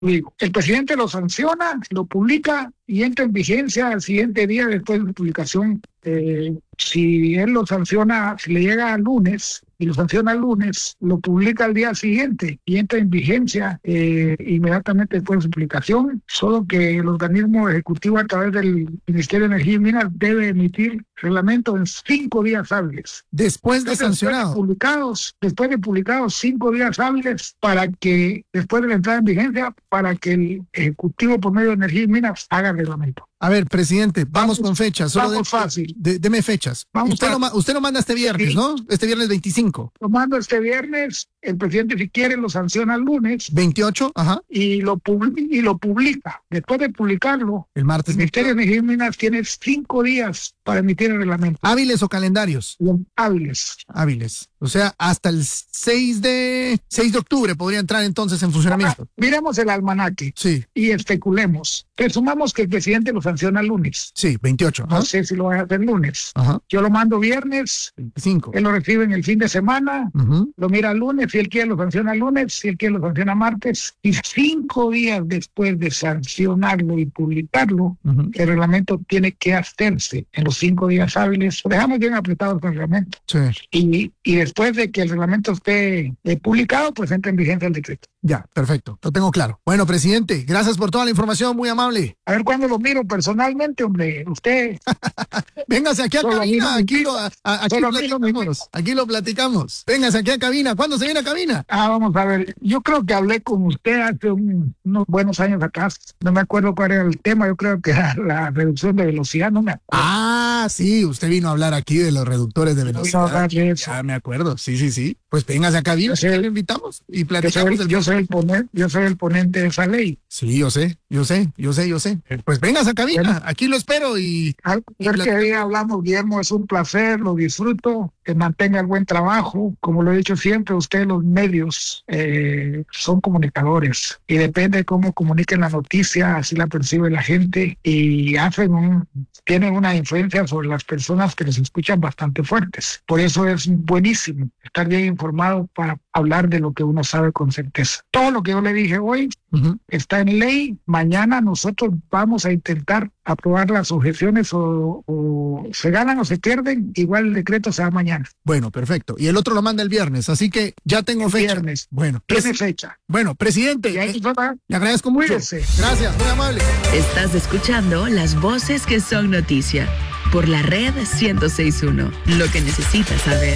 Digo, el presidente lo sanciona, lo publica y entra en vigencia al siguiente día después de la publicación. Si él lo sanciona, si le llega al lunes y lo sanciona el lunes, lo publica al día siguiente y entra en vigencia inmediatamente después de su publicación, solo que el organismo ejecutivo a través del Ministerio de Energía y Minas debe emitir reglamento en 5 días hábiles. Después de sancionado. Después de publicados 5 días hábiles para que, después de la entrada en vigencia, para que el Ejecutivo por medio de Energía y Minas haga el reglamento. A ver, presidente, vamos con fechas. Vamos fácil. Deme fechas. Usted lo manda este viernes, sí, ¿no? Este viernes 25. Lo mando este viernes. El presidente, si quiere, lo sanciona el lunes. 28, ajá. Y lo publica. Después de publicarlo, el martes. El Ministerio de Energía y Minas tiene 5 días para emitir el reglamento. ¿Hábiles o calendarios? Hábiles. Hábiles. O sea, hasta el 6 de octubre podría entrar entonces en funcionamiento. Miremos el almanaque. Sí. Y especulemos. Presumamos que el presidente lo sanciona el lunes. Sí, 28. No sé si lo va a hacer el lunes. Ajá. Yo lo mando viernes. 25. Él lo recibe en el fin de semana. Lo mira el lunes. Si él quiere, lo sanciona el lunes. Si él quiere, lo sanciona martes. Y 5 días después de sancionarlo y publicarlo, el reglamento tiene que hacerse en los 5 días hábiles. Lo dejamos bien apretado con el reglamento. Sí. Y después de que el reglamento esté publicado, pues entra en vigencia el decreto. Ya, perfecto. Lo tengo claro. Bueno, presidente, gracias por toda la información, muy amable. A ver cuándo lo miro personalmente, hombre. Usted. Véngase aquí a cabina. Aquí lo platicamos. Véngase aquí a cabina. ¿Cuándo se viene a cabina? Vamos a ver. Yo creo que hablé con usted hace unos buenos años atrás. No me acuerdo cuál era el tema. Yo creo que era la reducción de velocidad. No me acuerdo. Sí. Usted vino a hablar aquí de los reductores de velocidad. Ya me acuerdo. Sí. Pues véngase a cabina. Le invitamos y platicamos. Yo soy el ponente de esa ley. Sí, yo sé. Pues vengas a cabina, bueno, aquí lo espero y... que día hablamos, Guillermo, es un placer, lo disfruto, que mantenga el buen trabajo. Como lo he dicho siempre, ustedes los medios son comunicadores y depende de cómo comuniquen la noticia, así la percibe la gente y tienen una influencia sobre las personas que les escuchan bastante fuertes. Por eso es buenísimo estar bien informado para hablar de lo que uno sabe con certeza. Todo lo que yo le dije hoy está en ley. Mañana nosotros vamos a intentar aprobar las objeciones o se ganan o se pierden. Igual el decreto se da mañana. Bueno, perfecto. Y el otro lo manda el viernes, así que ya tengo fecha. Viernes. Bueno. Tiene fecha. Bueno, presidente, le agradezco mucho. Cuídese. Gracias, muy amable. Estás escuchando las voces que son noticia por la red 106.1. Lo que necesitas saber.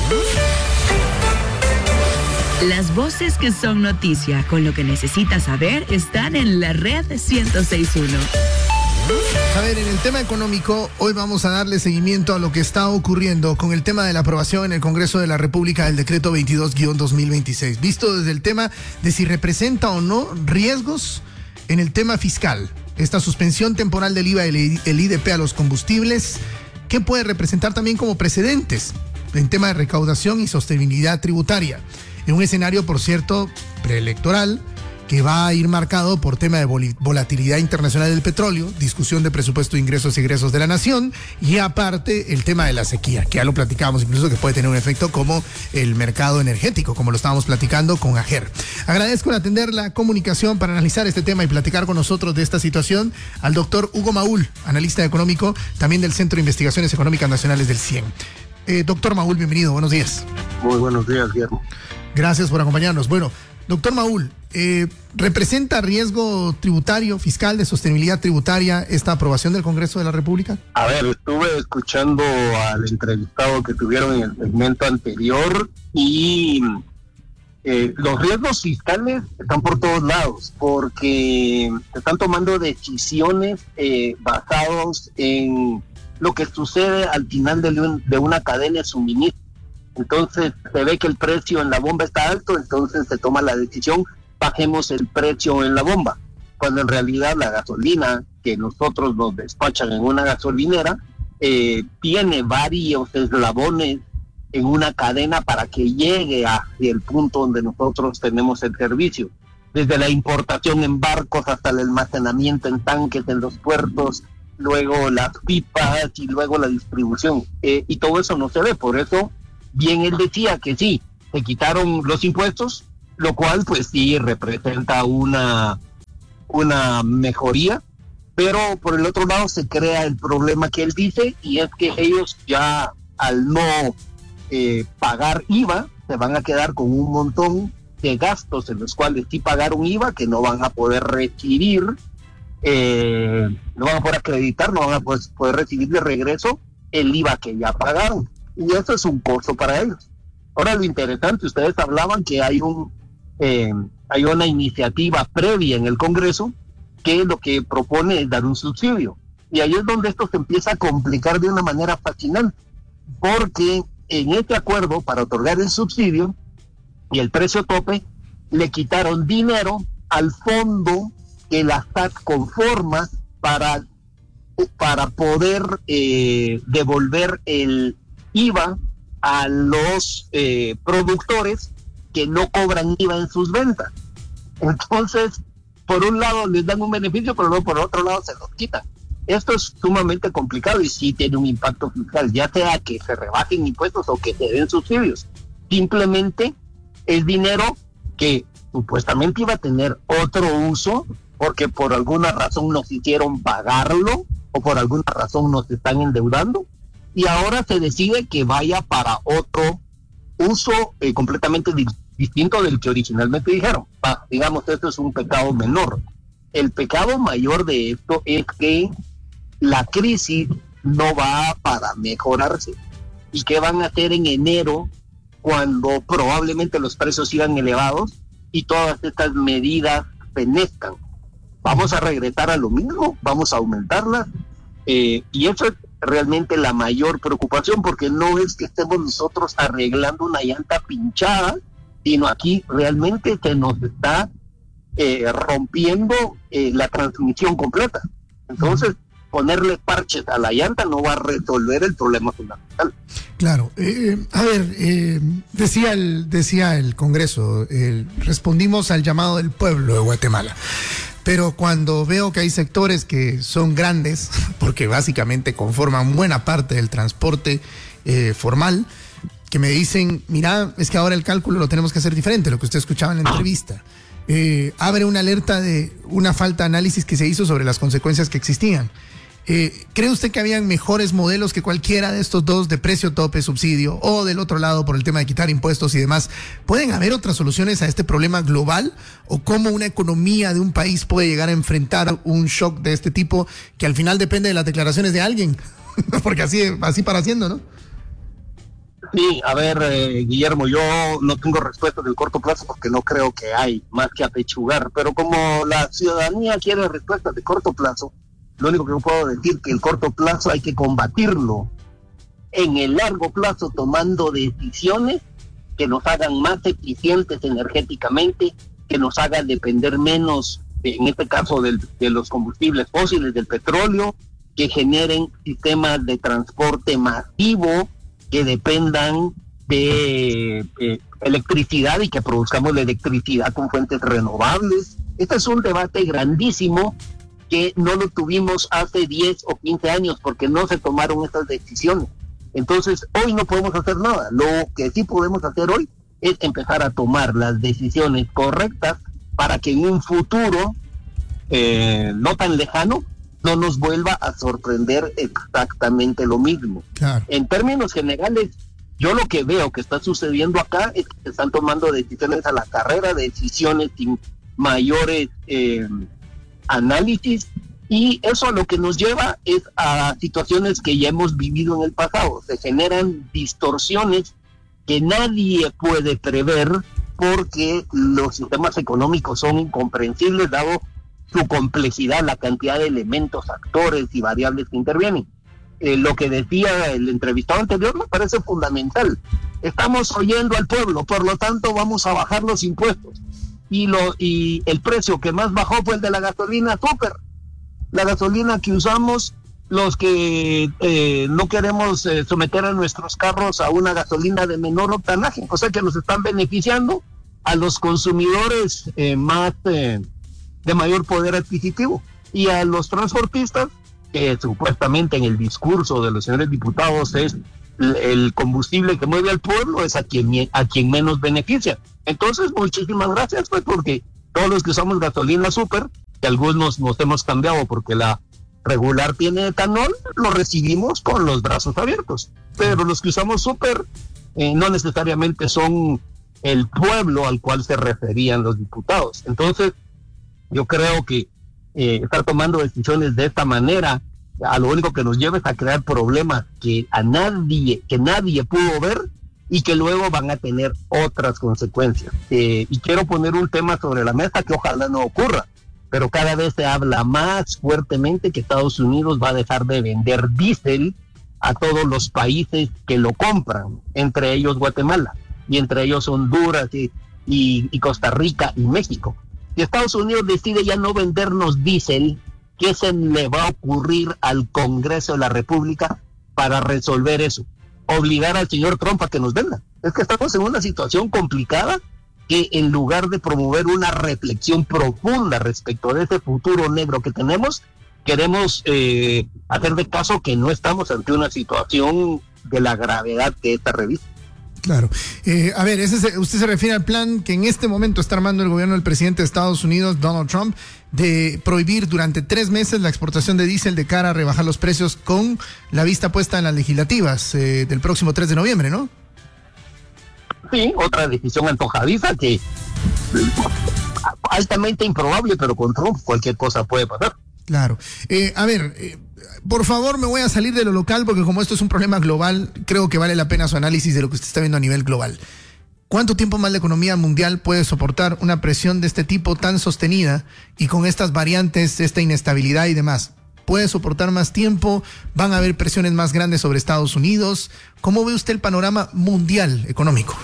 Las voces que son noticia con lo que necesitas saber están en la red 106.1. A ver, en el tema económico, hoy vamos a darle seguimiento a lo que está ocurriendo con el tema de la aprobación en el Congreso de la República del decreto 22-2026, visto desde el tema de si representa o no riesgos en el tema fiscal. Esta suspensión temporal del IVA y el IDP a los combustibles, ¿qué puede representar también como precedentes en tema de recaudación y sostenibilidad tributaria? En un escenario, por cierto, preelectoral, que va a ir marcado por tema de volatilidad internacional del petróleo, discusión de presupuesto de ingresos y egresos de la nación, y aparte el tema de la sequía, que ya lo platicábamos incluso que puede tener un efecto como el mercado energético, como lo estábamos platicando con AGER. Agradezco el atender la comunicación para analizar este tema y platicar con nosotros de esta situación al doctor Hugo Maúl, analista económico, también del Centro de Investigaciones Económicas Nacionales del CIEN. Doctor Maúl, bienvenido, buenos días. Muy buenos días, Guillermo. Gracias por acompañarnos. Bueno, doctor Maúl, ¿representa riesgo tributario, fiscal, de sostenibilidad tributaria esta aprobación del Congreso de la República? A ver, estuve escuchando al entrevistado que tuvieron en el segmento anterior y los riesgos fiscales están por todos lados porque se están tomando decisiones basadas en lo que sucede al final de una cadena de suministro. Entonces se ve que el precio en la bomba está alto, entonces se toma la decisión, bajemos el precio en la bomba, cuando en realidad la gasolina que nosotros nos despachan en una gasolinera tiene varios eslabones en una cadena para que llegue hacia el punto donde nosotros tenemos el servicio, desde la importación en barcos hasta el almacenamiento en tanques en los puertos, luego las pipas y luego la distribución, y todo eso no se ve. Por eso bien él decía que sí, se quitaron los impuestos, lo cual pues sí representa una una mejoría, pero por el otro lado se crea el problema que él dice, y es que ellos ya al no pagar IVA se van a quedar con un montón de gastos en los cuales sí pagaron IVA que no van a poder recibir, no van a poder acreditar, no van a poder recibir de regreso el IVA que ya pagaron, y eso es un costo para ellos. Ahora, lo interesante, ustedes hablaban que hay una iniciativa previa en el Congreso que lo que propone es dar un subsidio, y ahí es donde esto se empieza a complicar de una manera fascinante, porque en este acuerdo para otorgar el subsidio y el precio tope le quitaron dinero al fondo que la SAT conforma para poder devolver el IVA a los productores que no cobran IVA en sus ventas. Entonces, por un lado les dan un beneficio, pero luego por otro lado se los quitan. Esto es sumamente complicado y sí tiene un impacto fiscal, ya sea que se rebajen impuestos o que se den subsidios. Simplemente es dinero que supuestamente iba a tener otro uso, porque por alguna razón nos hicieron pagarlo o por alguna razón nos están endeudando, y ahora se decide que vaya para otro uso completamente distinto del que originalmente dijeron. Digamos, esto es un pecado menor. El pecado mayor de esto es que la crisis no va para mejorarse. ¿Y qué van a hacer en enero cuando probablemente los precios sigan elevados y todas estas medidas fenezcan? Vamos a regresar a lo mismo, vamos a aumentarlas, y eso es realmente la mayor preocupación, porque no es que estemos nosotros arreglando una llanta pinchada, sino aquí realmente se nos está rompiendo la transmisión completa. Entonces, ponerle parches a la llanta no va a resolver el problema fundamental. Claro. Decía el Congreso, respondimos al llamado del pueblo de Guatemala. Pero cuando veo que hay sectores que son grandes, porque básicamente conforman buena parte del transporte formal, que me dicen, mira, es que ahora el cálculo lo tenemos que hacer diferente, lo que usted escuchaba en la entrevista. Abre una alerta de una falta de análisis que se hizo sobre las consecuencias que existían. ¿Cree usted que habían mejores modelos que cualquiera de estos dos, de precio tope, subsidio, o del otro lado por el tema de quitar impuestos y demás? ¿Pueden haber otras soluciones a este problema global? ¿O cómo una economía de un país puede llegar a enfrentar un shock de este tipo que al final depende de las declaraciones de alguien? Porque así para haciendo, ¿no? Sí, a ver, Guillermo, yo no tengo respuesta del corto plazo porque no creo que hay más que apechugar, pero como la ciudadanía quiere respuestas de corto plazo, lo único que yo puedo decir es que el corto plazo hay que combatirlo en el largo plazo, tomando decisiones que nos hagan más eficientes energéticamente, que nos hagan depender menos, en este caso, de los combustibles fósiles, del petróleo, que generen sistemas de transporte masivo que dependan de electricidad y que produzcamos la electricidad con fuentes renovables. Este es un debate grandísimo que no lo tuvimos hace 10 o 15 años porque no se tomaron estas decisiones. Entonces, hoy no podemos hacer nada. Lo que sí podemos hacer hoy es empezar a tomar las decisiones correctas para que en un futuro no tan lejano no nos vuelva a sorprender exactamente lo mismo. Claro. En términos generales, yo lo que veo que está sucediendo acá es que se están tomando decisiones a la carrera, decisiones sin mayores análisis, y eso lo que nos lleva es a situaciones que ya hemos vivido en el pasado. Se generan distorsiones que nadie puede prever porque los sistemas económicos son incomprensibles dado su complejidad, la cantidad de elementos, actores y variables que intervienen. Lo que decía el entrevistado anterior me parece fundamental. Estamos oyendo al pueblo, por lo tanto vamos a bajar los impuestos. Y el precio que más bajó fue el de la gasolina súper. La gasolina que usamos los que no queremos someter a nuestros carros a una gasolina de menor octanaje, o sea que nos están beneficiando a los consumidores de mayor poder adquisitivo, y a los transportistas, que supuestamente en el discurso de los señores diputados es el combustible que mueve al pueblo, es a quien menos beneficia. Entonces, muchísimas gracias, pues, porque todos los que usamos gasolina súper que algunos nos hemos cambiado porque la regular tiene etanol, lo recibimos con los brazos abiertos. Pero los que usamos súper no necesariamente son el pueblo al cual se referían los diputados. Entonces, yo creo que estar tomando decisiones de esta manera, a lo único que nos lleva es a crear problemas que nadie pudo ver y que luego van a tener otras consecuencias. Y quiero poner un tema sobre la mesa que ojalá no ocurra, pero cada vez se habla más fuertemente que Estados Unidos va a dejar de vender diésel a todos los países que lo compran, entre ellos Guatemala, y entre ellos Honduras y Costa Rica y México. Si Estados Unidos decide ya no vendernos diésel, ¿qué se le va a ocurrir al Congreso de la República para resolver eso? Obligar al señor Trump a que nos venda. Es que estamos en una situación complicada que en lugar de promover una reflexión profunda respecto de ese futuro negro que tenemos, queremos hacer de caso que no estamos ante una situación de la gravedad que esta revista. Claro. A ver, usted se refiere al plan que en este momento está armando el gobierno del presidente de Estados Unidos, Donald Trump, de prohibir durante 3 meses la exportación de diésel de cara a rebajar los precios con la vista puesta en las legislativas del próximo 3 de noviembre, ¿no? Sí, otra decisión antojadiza que altamente improbable, pero con Trump cualquier cosa puede pasar. Claro. Por favor, me voy a salir de lo local porque como esto es un problema global, creo que vale la pena su análisis de lo que usted está viendo a nivel global. ¿Cuánto tiempo más la economía mundial puede soportar una presión de este tipo tan sostenida y con estas variantes, esta inestabilidad y demás? ¿Puede soportar más tiempo? ¿Van a haber presiones más grandes sobre Estados Unidos? ¿Cómo ve usted el panorama mundial económico?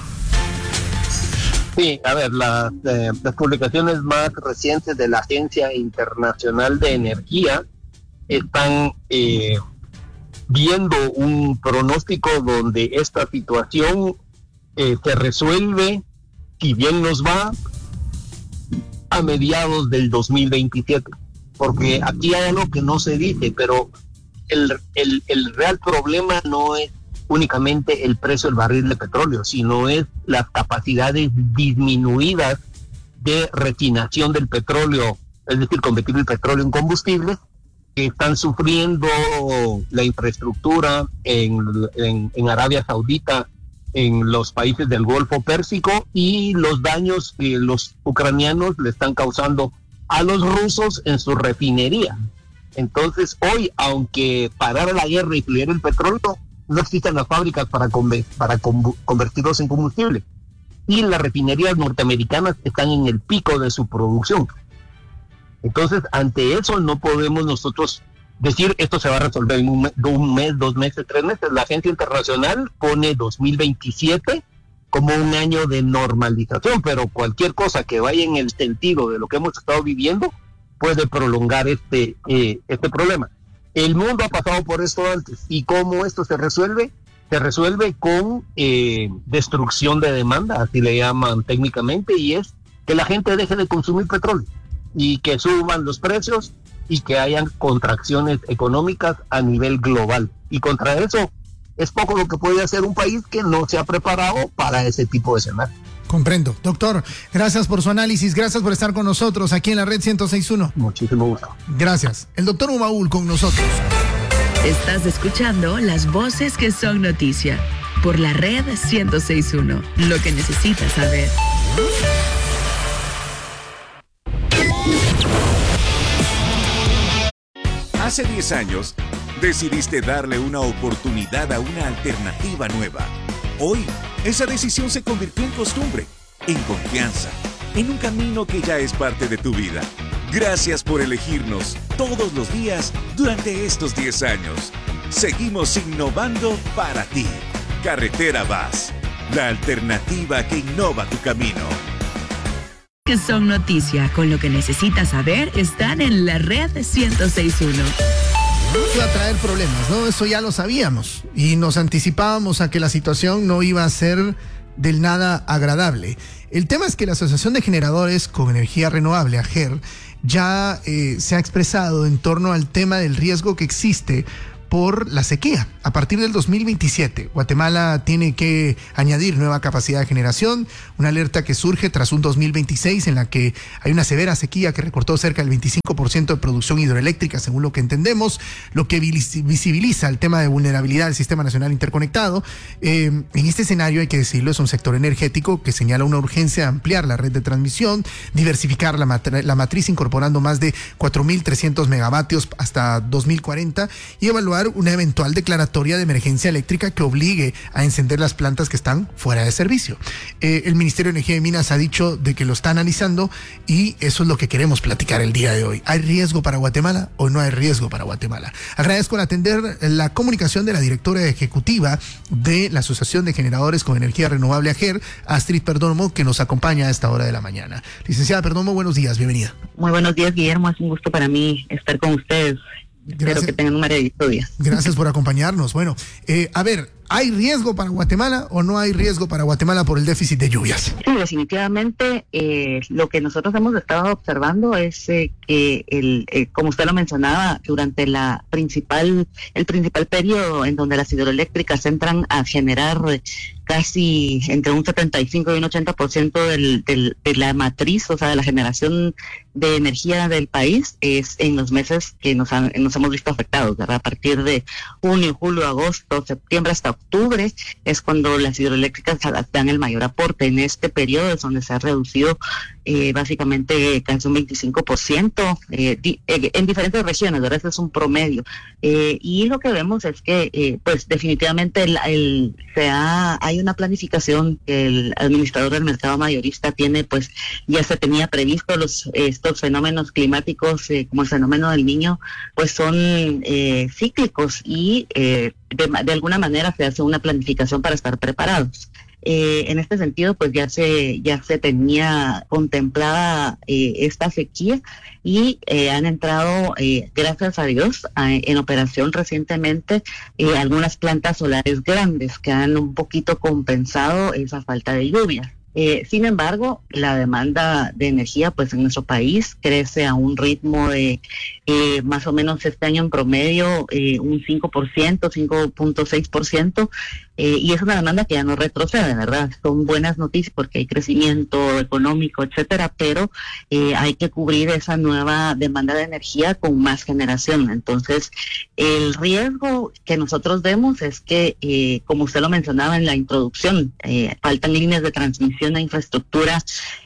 Sí, a ver, las publicaciones más recientes de la Agencia Internacional de Energía están viendo un pronóstico donde esta situación se resuelve, si bien nos va, a mediados del 2027. Porque aquí hay algo que no se dice, pero el real problema no es únicamente el precio del barril de petróleo, sino es las capacidades disminuidas de refinación del petróleo, es decir, convertir el petróleo en combustible, que están sufriendo la infraestructura en Arabia Saudita, en los países del Golfo Pérsico, y los daños que los ucranianos le están causando a los rusos en su refinería. Entonces, hoy, aunque parara la guerra y fluyera el petróleo, no existen las fábricas para convertirlos en combustible. Y las refinerías norteamericanas están en el pico de su producción. Entonces, ante eso no podemos nosotros decir esto se va a resolver en un mes, 2 meses, 3 meses. La Agencia Internacional pone 2027 como un año de normalización, pero cualquier cosa que vaya en el sentido de lo que hemos estado viviendo puede prolongar este problema. El mundo ha pasado por esto antes, y cómo esto se resuelve con destrucción de demanda, así le llaman técnicamente, y es que la gente deje de consumir petróleo y que suban los precios y que hayan contracciones económicas a nivel global. Y contra eso es poco lo que puede hacer un país que no se ha preparado para ese tipo de escenario. Comprendo. Doctor, gracias por su análisis, gracias por estar con nosotros aquí en la Red 106.1. Muchísimo gusto. Gracias. El doctor Ubaúl con nosotros. Estás escuchando las voces que son noticia por la Red 106.1. Lo que necesitas saber. Hace 10 años, decidiste darle una oportunidad a una alternativa nueva. Hoy, esa decisión se convirtió en costumbre, en confianza, en un camino que ya es parte de tu vida. Gracias por elegirnos todos los días durante estos 10 años. Seguimos innovando para ti. Carretera VAS, la alternativa que innova tu camino. Que son noticia, con lo que necesitas saber, están en la Red 106.1. Iba a traer problemas, ¿no? Eso ya lo sabíamos y nos anticipábamos a que la situación no iba a ser del nada agradable. El tema es que la Asociación de Generadores con Energía Renovable, AGER, ya se ha expresado en torno al tema del riesgo que existe por la sequía. A partir del 2027, Guatemala tiene que añadir nueva capacidad de generación, una alerta que surge tras un 2026 en la que hay una severa sequía que recortó cerca del 25% de producción hidroeléctrica, según lo que entendemos, lo que visibiliza el tema de vulnerabilidad del Sistema Nacional Interconectado. En este escenario, hay que decirlo, es un sector energético que señala una urgencia de ampliar la red de transmisión, diversificar la matriz incorporando más de 4.300 megavatios hasta 2040 y evaluar una eventual declaratoria de emergencia eléctrica que obligue a encender las plantas que están fuera de servicio. El Ministerio de Energía y Minas ha dicho de que lo está analizando y eso es lo que queremos platicar el día de hoy. ¿Hay riesgo para Guatemala o no hay riesgo para Guatemala? Agradezco al atender la comunicación de la directora ejecutiva de la Asociación de Generadores con Energía Renovable AGER, Astrid Perdomo, que nos acompaña a esta hora de la mañana. Licenciada Perdomo, buenos días, bienvenida. Muy buenos días, Guillermo, es un gusto para mí estar con ustedes. Gracias. Espero que tengan un maravilloso día. Gracias por acompañarnos. Bueno, a ver, ¿hay riesgo para Guatemala o no hay riesgo para Guatemala por el déficit de lluvias? Sí, definitivamente lo que nosotros hemos estado observando es que, como usted lo mencionaba, durante el principal periodo en donde las hidroeléctricas entran a generar casi entre un 75 y un 80% de la matriz, o sea, de la generación de energía del país, es en los meses que nos hemos visto afectados, ¿verdad? A partir de junio, julio, agosto, septiembre hasta octubre es cuando las hidroeléctricas dan el mayor aporte. En este periodo es donde se ha reducido básicamente casi un 25% en diferentes regiones, ¿verdad? Ese es un promedio. Y lo que vemos es que, pues definitivamente hay una planificación que el administrador del mercado mayorista tiene, pues ya se tenía previsto estos fenómenos climáticos como el fenómeno del Niño, pues son cíclicos y de alguna manera se hace una planificación para estar preparados. En este sentido, pues ya se tenía contemplada esta sequía y han entrado, gracias a Dios, en operación recientemente algunas plantas solares grandes que han un poquito compensado esa falta de lluvia. Sin embargo, la demanda de energía pues en nuestro país crece a un ritmo de más o menos este año en promedio un 5%, 5.6%, y es una demanda que ya no retrocede, ¿verdad? Son buenas noticias porque hay crecimiento económico, etcétera, pero hay que cubrir esa nueva demanda de energía con más generación. Entonces, el riesgo que nosotros vemos es que, como usted lo mencionaba en la introducción, faltan líneas de transmisión e infraestructura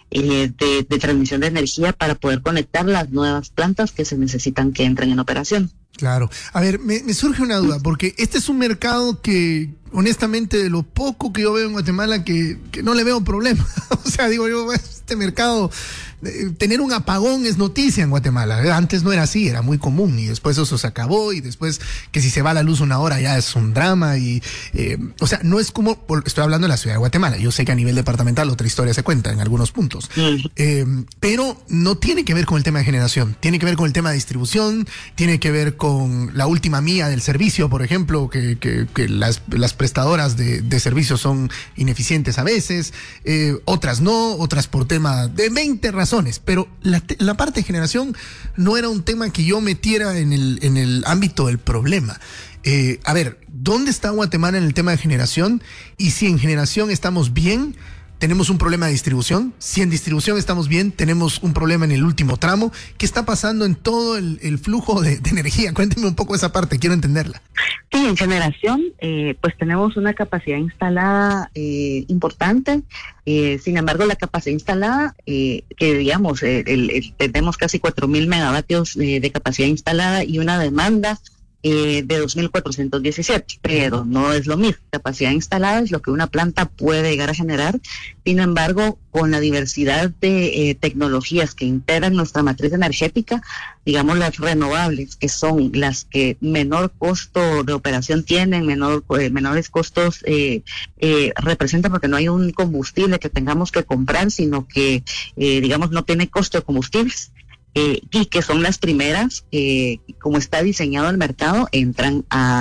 de transmisión de energía para poder conectar las nuevas plantas que se necesitan que entren en operación. Claro. A ver, me surge una duda, porque este es un mercado que, honestamente, de lo poco que yo veo en Guatemala, que no le veo problema. O sea, digo yo, este mercado, tener un apagón es noticia en Guatemala. Antes no era así, era muy común y después eso se acabó y después que si se va la luz una hora ya es un drama y, o sea, no es como, estoy hablando de la ciudad de Guatemala. Yo sé que a nivel departamental otra historia se cuenta en algunos puntos, pero no tiene que ver con el tema de generación, tiene que ver con el tema de distribución, tiene que ver con la última milla del servicio, por ejemplo, que las prestadoras de servicios son ineficientes a veces, otras no, otras por tema de 20 razones, pero la parte de generación no era un tema que yo metiera en el ámbito del problema. A ver, ¿dónde está Guatemala en el tema de generación? Y si en generación estamos bien, tenemos un problema de distribución. Si en distribución estamos bien, tenemos un problema en el último tramo. ¿Qué está pasando en todo el flujo de energía? Cuénteme un poco esa parte, quiero entenderla. Sí, en generación, pues tenemos una capacidad instalada importante. Sin embargo, la capacidad instalada, que digamos, tenemos casi 4.000 megavatios de capacidad instalada y una demanda de 2.417, pero no es lo mismo. Capacidad instalada es lo que una planta puede llegar a generar. Sin embargo, con la diversidad de tecnologías que integran nuestra matriz energética, digamos las renovables, que son las que menor costo de operación tienen, menores costos representan, porque no hay un combustible que tengamos que comprar, sino que, digamos, no tiene costo de combustibles. Y que son las primeras que, como está diseñado el mercado, entran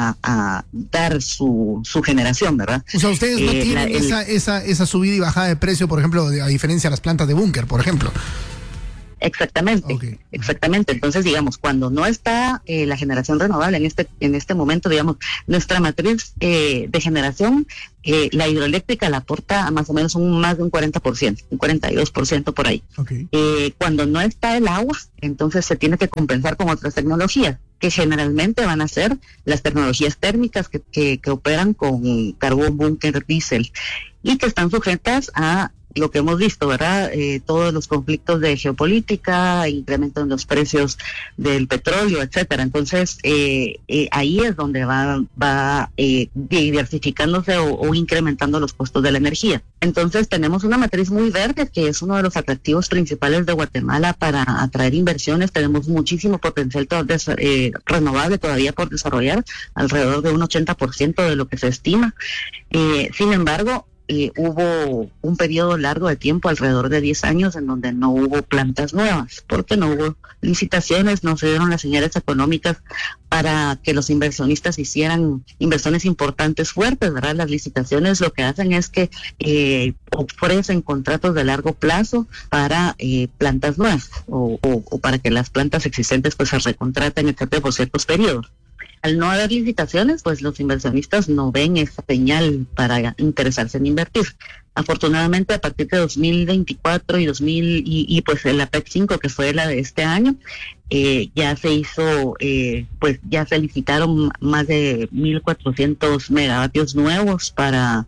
a dar su generación, ¿verdad? O sea, ustedes no tienen esa subida y bajada de precio, por ejemplo, a diferencia de las plantas de búnker, por ejemplo. Exactamente. Entonces, digamos, cuando no está la generación renovable en este momento, digamos, nuestra matriz de generación, la hidroeléctrica la aporta a más o menos más de un 40%, un 42% por ahí. Cuando no está el agua, entonces se tiene que compensar con otras tecnologías, que generalmente van a ser las tecnologías térmicas que operan con carbón, búnker, diésel, y que están sujetas a lo que hemos visto, ¿verdad? Todos los conflictos de geopolítica, incremento en los precios del petróleo, etcétera. Entonces, ahí es donde va diversificándose o incrementando los costos de la energía. Entonces, tenemos una matriz muy verde, que es uno de los atractivos principales de Guatemala para atraer inversiones. Tenemos muchísimo potencial renovable todavía por desarrollar, alrededor de un 80% de lo que se estima. Sin embargo, hubo un periodo largo de tiempo, alrededor de 10 años, en donde no hubo plantas nuevas, porque no hubo licitaciones, no se dieron las señales económicas para que los inversionistas hicieran inversiones importantes, fuertes, ¿verdad? Las licitaciones lo que hacen es que ofrecen contratos de largo plazo para plantas nuevas o para que las plantas existentes pues se recontraten, etcétera, por ciertos periodos. Al no haber licitaciones, pues los inversionistas no ven esa señal para interesarse en invertir. Afortunadamente, a partir de 2024 y pues la PEC 5, que fue la de este año, ya se hizo, pues ya se licitaron más de 1.400 megavatios nuevos para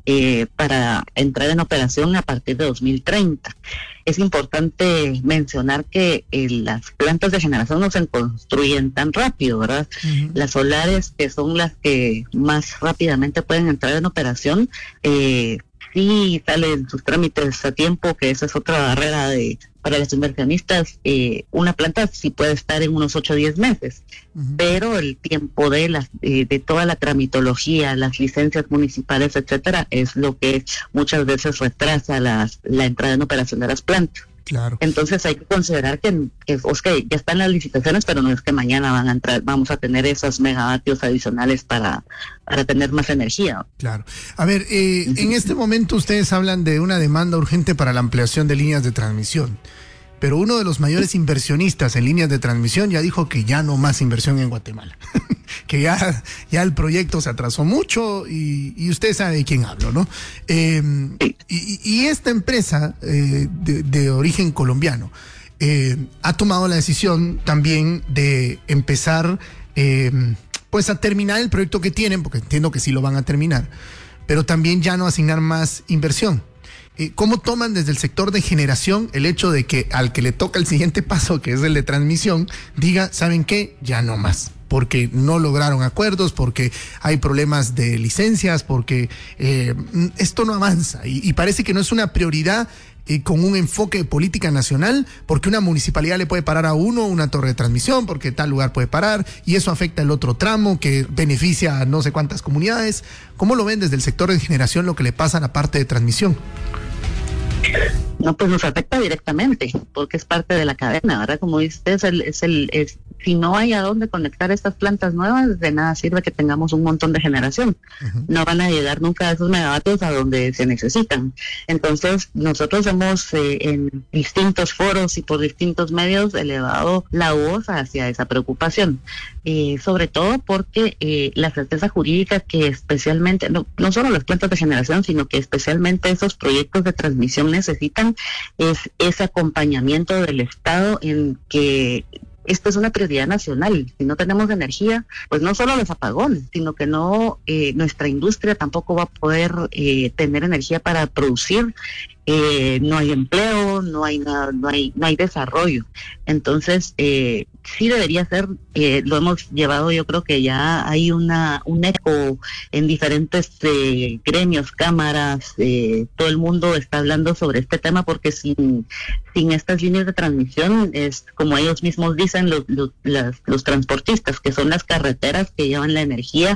entrar en operación a partir de 2030. Es importante mencionar que las plantas de generación no se construyen tan rápido, ¿verdad? Uh-huh. Las solares, que son las que más rápidamente pueden entrar en operación, sí salen sus trámites a tiempo, que esa es otra barrera para los inversionistas. Una planta sí puede estar en unos 8 o 10 meses, uh-huh, pero el tiempo de toda la tramitología, las licencias municipales, etcétera, es lo que muchas veces retrasa la entrada en operación de las plantas. Claro. Entonces hay que considerar que ya están las licitaciones, pero no es que mañana vamos a tener esos megavatios adicionales para tener más energía. Claro. A ver, en este momento ustedes hablan de una demanda urgente para la ampliación de líneas de transmisión, pero uno de los mayores inversionistas en líneas de transmisión ya dijo que ya no más inversión en Guatemala, que ya el proyecto se atrasó mucho y usted sabe de quién hablo, ¿no? Y esta empresa de origen colombiano ha tomado la decisión también de empezar pues a terminar el proyecto que tienen, porque entiendo que sí lo van a terminar, pero también ya no asignar más inversión. ¿Cómo toman desde el sector de generación el hecho de que al que le toca el siguiente paso, que es el de transmisión, diga, ¿saben qué? Ya no más, porque no lograron acuerdos, porque hay problemas de licencias, porque esto no avanza y parece que no es una prioridad con un enfoque de política nacional, porque una municipalidad le puede parar a uno una torre de transmisión, porque tal lugar puede parar, y eso afecta el otro tramo que beneficia a no sé cuántas comunidades? ¿Cómo lo ven desde el sector de generación lo que le pasa a la parte de transmisión? No, pues nos afecta directamente, porque es parte de la cadena, ¿verdad? Como dices, si no hay a dónde conectar estas plantas nuevas, de nada sirve que tengamos un montón de generación. Uh-huh. No van a llegar nunca esos megavatios a donde se necesitan. Entonces, nosotros hemos en distintos foros y por distintos medios elevado la voz hacia esa preocupación. Sobre todo porque la certeza jurídica que especialmente, no solo las plantas de generación, sino que especialmente esos proyectos de transmisión necesitan, es ese acompañamiento del Estado en que esto es una prioridad nacional. Si no tenemos energía, pues no solo los apagones, sino que nuestra industria tampoco va a poder tener energía para producir. No hay empleo, no hay nada, no hay desarrollo. Entonces, sí debería ser, lo hemos llevado, yo creo que ya hay un eco en diferentes gremios, cámaras, todo el mundo está hablando sobre este tema, porque sin estas líneas de transmisión, es como ellos mismos dicen, los transportistas, que son las carreteras que llevan la energía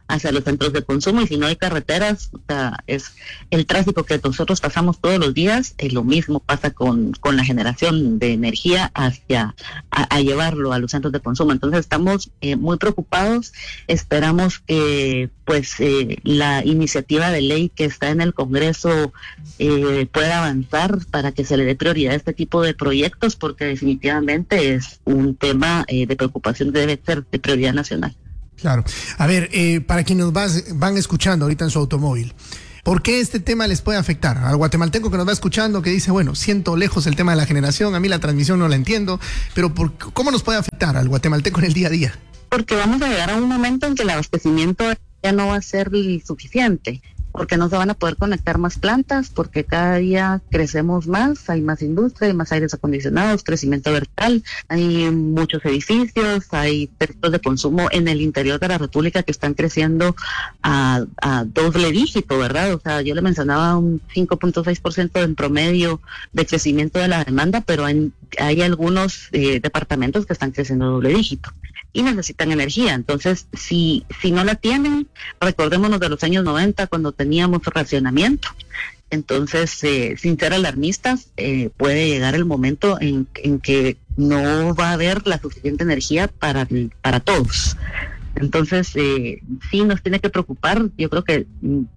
hacia los centros de consumo, y si no hay carreteras, o sea, es el tráfico que nosotros pasamos todos los días, lo mismo pasa con la generación de energía hacia a llevarlo a los centros de consumo. Entonces estamos muy preocupados, esperamos que la iniciativa de ley que está en el Congreso pueda avanzar para que se le dé prioridad a este tipo de proyectos, porque definitivamente es un tema de preocupación, debe ser de prioridad nacional. Claro. A ver, para quienes van escuchando ahorita en su automóvil, ¿por qué este tema les puede afectar? Al guatemalteco que nos va escuchando, que dice, bueno, siento lejos el tema de la generación, a mí la transmisión no la entiendo, pero ¿cómo nos puede afectar al guatemalteco en el día a día? Porque vamos a llegar a un momento en que el abastecimiento ya no va a ser suficiente, porque no se van a poder conectar más plantas, porque cada día crecemos más, hay más industria, hay más aires acondicionados, crecimiento vertical, hay muchos edificios, hay centros de consumo en el interior de la República que están creciendo a doble dígito, ¿verdad? O sea, yo le mencionaba un 5.6% en promedio de crecimiento de la demanda, pero hay algunos departamentos que están creciendo a doble dígito y necesitan energía. Entonces, si no la tienen, recordémonos de los años 90 cuando teníamos racionamiento. Entonces, sin ser alarmistas, puede llegar el momento en que no va a haber la suficiente energía para todos. Entonces, sí nos tiene que preocupar. Yo creo que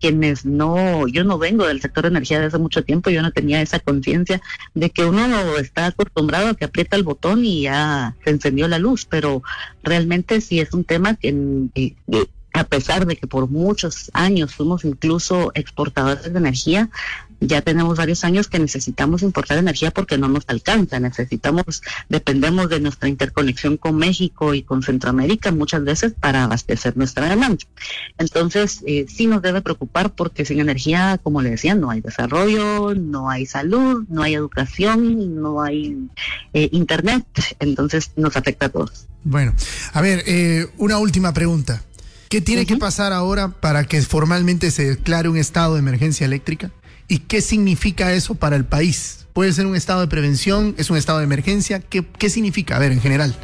yo no vengo del sector de energía desde hace mucho tiempo, yo no tenía esa conciencia de que uno está acostumbrado a que aprieta el botón y ya se encendió la luz, pero realmente sí es un tema que a pesar de que por muchos años fuimos incluso exportadores de energía, ya tenemos varios años que necesitamos importar energía porque no nos alcanza. Dependemos de nuestra interconexión con México y con Centroamérica muchas veces para abastecer nuestra demanda. Entonces, sí nos debe preocupar, porque sin energía, como le decía, no hay desarrollo, no hay salud, no hay educación, no hay internet. Entonces, nos afecta a todos. Bueno, a ver, una última pregunta. ¿Qué tiene que pasar ahora para que formalmente se declare un estado de emergencia eléctrica? ¿Y qué significa eso para el país? ¿Puede ser un estado de prevención? ¿Es un estado de emergencia? ¿Qué significa? A ver, en general.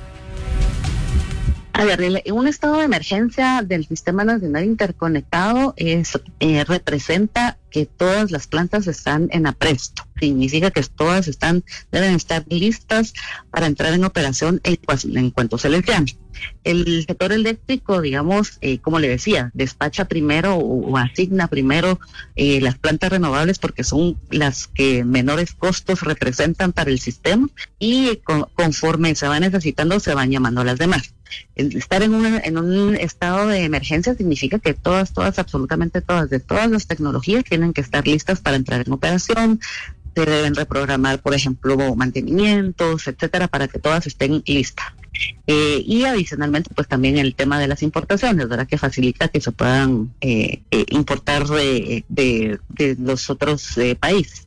A ver, un estado de emergencia del Sistema Nacional Interconectado representa que todas las plantas están en apresto. Significa que todas deben estar listas para entrar en operación en cuanto se les llame. El sector eléctrico, digamos, como le decía, despacha primero o asigna primero las plantas renovables, porque son las que menores costos representan para el sistema, y conforme se va necesitando se van llamando a las demás. Estar en un estado de emergencia significa que todas, absolutamente todas, de todas las tecnologías tienen que estar listas para entrar en operación. Se deben reprogramar, por ejemplo, mantenimientos, etcétera, para que todas estén listas. Y adicionalmente, pues también el tema de las importaciones, ¿verdad?, que facilita que se puedan importar de los otros países.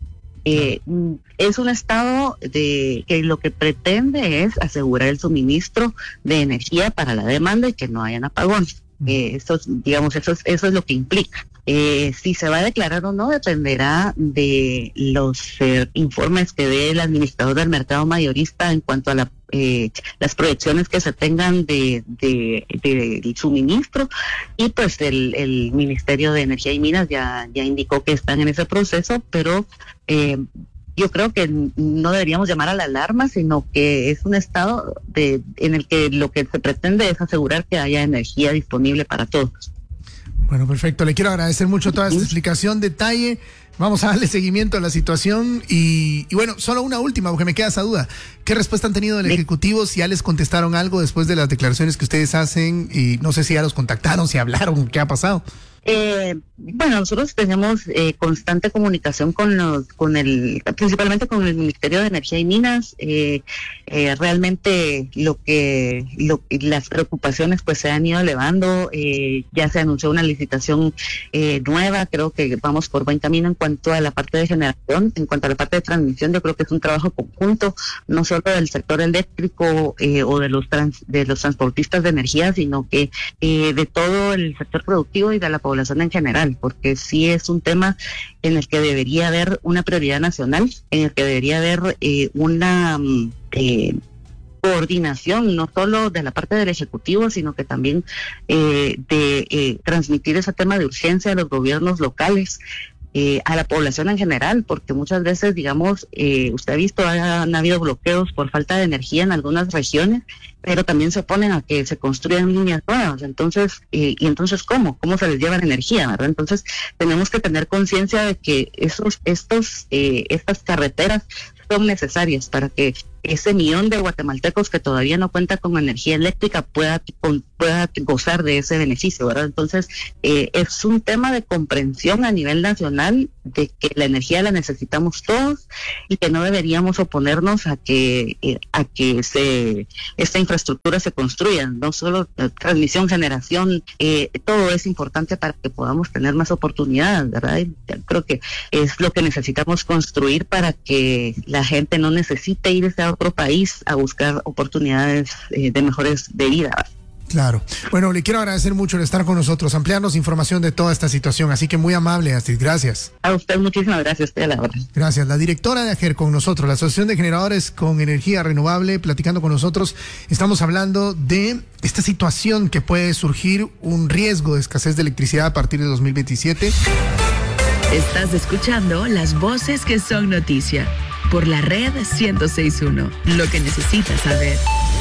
Es un estado que lo que pretende es asegurar el suministro de energía para la demanda y que no hayan apagones. Eso es lo que implica. Si se va a declarar o no dependerá de los informes que dé el administrador del mercado mayorista en cuanto a las proyecciones que se tengan de suministro, y pues el Ministerio de Energía y Minas ya indicó que están en ese proceso, pero yo creo que no deberíamos llamar a la alarma, sino que es un estado en el que lo que se pretende es asegurar que haya energía disponible para todos. Bueno, perfecto. Le quiero agradecer mucho toda esta explicación, detalle. Vamos a darle seguimiento a la situación y bueno, solo una última, porque me queda esa duda. ¿Qué respuesta han tenido del Ejecutivo? Si ya les contestaron algo después de las declaraciones que ustedes hacen, y no sé si ya los contactaron, si hablaron, ¿qué ha pasado? Bueno, nosotros tenemos constante comunicación principalmente con el Ministerio de Energía y Minas. Realmente las preocupaciones pues se han ido elevando. Ya se anunció una licitación nueva. Creo que vamos por buen camino en cuanto a la parte de generación. En cuanto a la parte de transmisión, yo creo que es un trabajo conjunto, no solo del sector eléctrico o de los transportistas de energía, sino que de todo el sector productivo y de la población en general, porque sí es un tema en el que debería haber una prioridad nacional, en el que debería haber coordinación, no solo de la parte del Ejecutivo, sino que también de transmitir ese tema de urgencia a los gobiernos locales, a la población en general, porque muchas veces, digamos, usted ha visto, han habido bloqueos por falta de energía en algunas regiones, pero también se oponen a que se construyan líneas nuevas. Entonces, y entonces, ¿cómo se les lleva la energía, verdad? Entonces, tenemos que tener conciencia de que estas carreteras son necesarias para que ese millón de guatemaltecos que todavía no cuenta con energía eléctrica pueda gozar de ese beneficio, ¿verdad? Entonces, es un tema de comprensión a nivel nacional de que la energía la necesitamos todos y que no deberíamos oponernos a que esta infraestructura se construya, no solo transmisión, generación, todo es importante para que podamos tener más oportunidades, ¿verdad? Y creo que es lo que necesitamos construir para que la gente no necesite irse a otro país a buscar oportunidades de mejores de vida. Claro. Bueno, le quiero agradecer mucho el estar con nosotros, ampliarnos información de toda esta situación, así que muy amable, Astrid, gracias. A usted muchísimas gracias, usted a la hora. Gracias. La directora de AGER con nosotros, la Asociación de Generadores con Energía Renovable, platicando con nosotros. Estamos hablando de esta situación que puede surgir, un riesgo de escasez de electricidad a partir de 2027. Estás escuchando las voces que son noticia por la red 106.1. Lo que necesitas saber.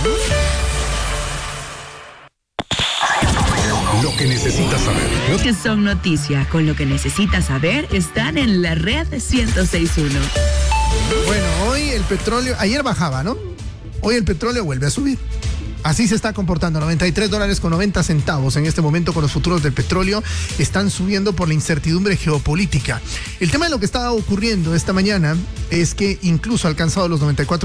Lo que necesitas saber. Los que son noticia con lo que necesitas saber están en la red 106.1. Bueno, hoy el petróleo, ayer bajaba, ¿no? Hoy el petróleo vuelve a subir. Así se está comportando, $93.90 en este momento con los futuros del petróleo. Están subiendo por la incertidumbre geopolítica. El tema de lo que estaba ocurriendo esta mañana es que incluso ha alcanzado los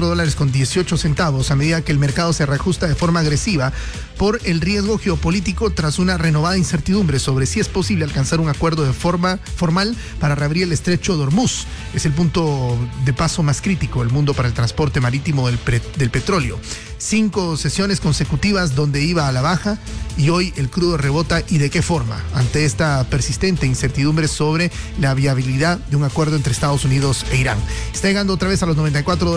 $94.18 a medida que el mercado se reajusta de forma agresiva por el riesgo geopolítico tras una renovada incertidumbre sobre si es posible alcanzar un acuerdo de forma formal para reabrir el estrecho de Hormuz. Es el punto de paso más crítico del mundo para el transporte marítimo del petróleo. 5 sesiones consecutivas donde iba a la baja y hoy el crudo rebota. ¿Y de qué forma? Ante esta persistente incertidumbre sobre la viabilidad de un acuerdo entre Estados Unidos e Irán. Está llegando otra vez a los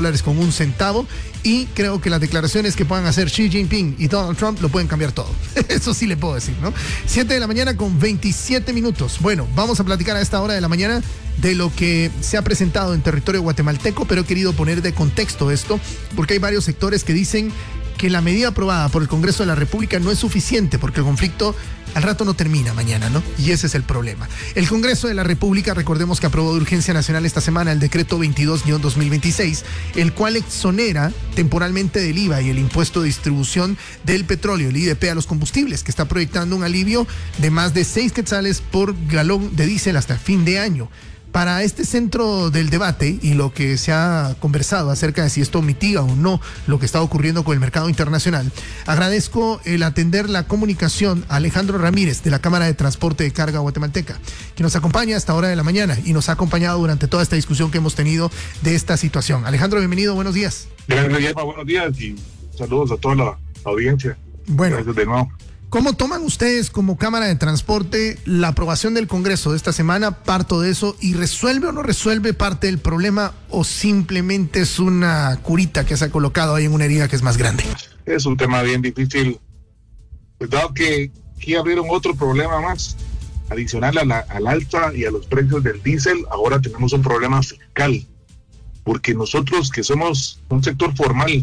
$94.01 y creo que las declaraciones que puedan hacer Xi Jinping y Donald Trump lo pueden cambiar todo. Eso sí le puedo decir, ¿no? 7 de la mañana con 27 minutos. Bueno, vamos a platicar a esta hora de la mañana de lo que se ha presentado en territorio guatemalteco, pero he querido poner de contexto esto porque hay varios sectores que dicen que la medida aprobada por el Congreso de la República no es suficiente porque el conflicto al rato no termina mañana, ¿no? Y ese es el problema. El Congreso de la República, recordemos que aprobó de urgencia nacional esta semana el decreto 22-2026, el cual exonera temporalmente del IVA y el impuesto de distribución del petróleo, el IDP, a los combustibles, que está proyectando un alivio de más de 6 quetzales por galón de diésel hasta fin de año. Para este centro del debate y lo que se ha conversado acerca de si esto mitiga o no lo que está ocurriendo con el mercado internacional, agradezco el atender la comunicación a Alejandro Ramírez de la Cámara de Transporte de Carga Guatemalteca, que nos acompaña a esta hora de la mañana y nos ha acompañado durante toda esta discusión que hemos tenido de esta situación. Alejandro, bienvenido, buenos días. Buenos días y saludos a toda la audiencia. Bueno, gracias de nuevo. ¿Cómo toman ustedes como Cámara de Transporte la aprobación del Congreso de esta semana? Parto de eso. ¿Y resuelve o no resuelve parte del problema o simplemente es una curita que se ha colocado ahí en una herida que es más grande? Es un tema bien difícil. Pues dado que aquí abrieron otro problema más, adicional al alza y a los precios del diésel, ahora tenemos un problema fiscal. Porque nosotros que somos un sector formal,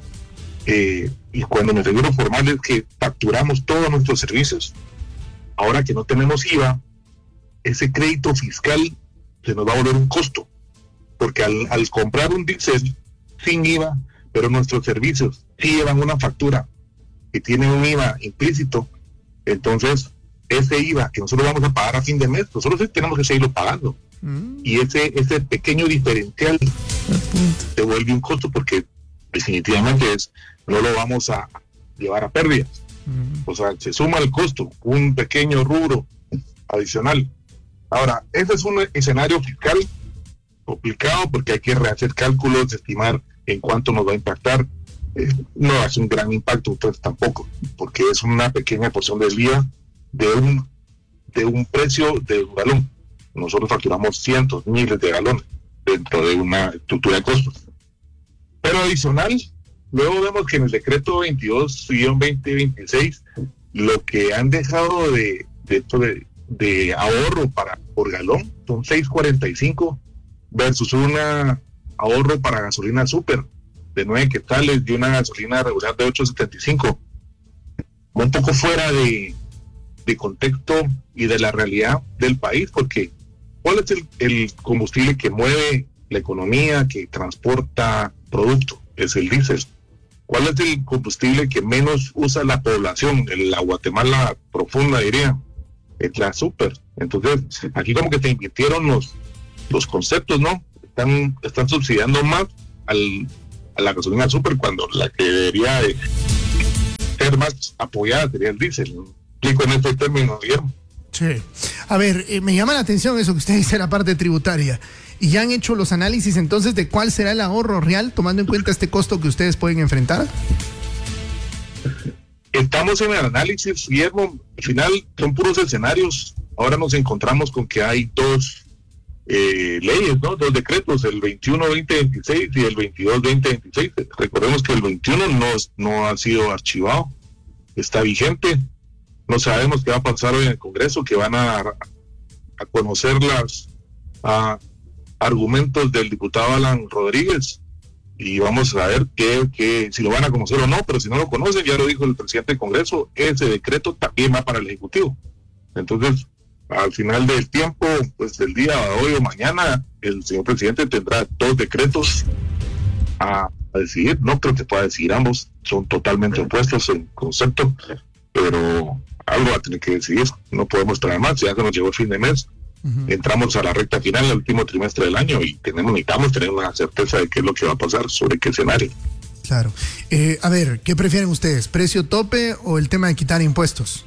y cuando me refiero formal es que facturamos todos nuestros servicios, ahora que no tenemos IVA, ese crédito fiscal se nos va a volver un costo, porque al comprar un diésel sin IVA, pero nuestros servicios sí llevan una factura que tiene un IVA implícito, entonces ese IVA que nosotros vamos a pagar a fin de mes, nosotros sí tenemos que seguirlo pagando. Y ese pequeño diferencial se vuelve un costo porque definitivamente no lo vamos a llevar a pérdidas. O sea, se suma el costo, un pequeño rubro adicional. Ahora, ese es un escenario fiscal complicado porque hay que rehacer cálculos, estimar en cuánto nos va a impactar. No es un gran impacto, entonces tampoco, porque es una pequeña porción del IVA de un precio de un galón. Nosotros facturamos cientos, miles de galones dentro de una estructura de costos. Pero adicional, luego vemos que en el decreto 22-2026 lo que han dejado de ahorro por galón son 6.45 versus una ahorro para gasolina super de 9 quetzales y una gasolina regular de 8.75. Un poco fuera de contexto y de la realidad del país, porque ¿cuál es el combustible que mueve la economía, que transporta producto? Es el diésel. ¿Cuál es el combustible que menos usa la población? La Guatemala profunda, diría. Es la super. Entonces, aquí como que te invirtieron los conceptos, ¿no? Están subsidiando más a la gasolina super, cuando la que debería de ser más apoyada sería el diésel. Explico en este término, Guillermo. Sí. A ver, me llama la atención eso que usted dice, la parte tributaria. ¿Y ya han hecho los análisis entonces de cuál será el ahorro real, tomando en cuenta este costo que ustedes pueden enfrentar? Estamos en el análisis, Guillermo. Al final son puros escenarios. Ahora nos encontramos con que hay dos leyes, ¿no? Dos decretos, el 21-2026 y el 22-2026. Recordemos que el 21 no ha sido archivado, está vigente. No sabemos qué va a pasar hoy en el Congreso, que van a conocer los argumentos del diputado Alan Rodríguez, y vamos a ver si lo van a conocer o no, pero si no lo conocen, ya lo dijo el presidente del Congreso, ese decreto también va para el Ejecutivo. Entonces, al final del tiempo, pues del día de hoy o mañana, el señor presidente tendrá dos decretos a decidir. No creo que pueda decidir ambos, son totalmente opuestos en concepto, pero algo va a tener que decidir. No podemos esperar más, ya se nos llegó el fin de mes. Entramos a la recta final, el último trimestre del año, y necesitamos tener una certeza de qué es lo que va a pasar, sobre qué escenario. Claro. A ver, ¿qué prefieren ustedes? ¿Precio tope o el tema de quitar impuestos?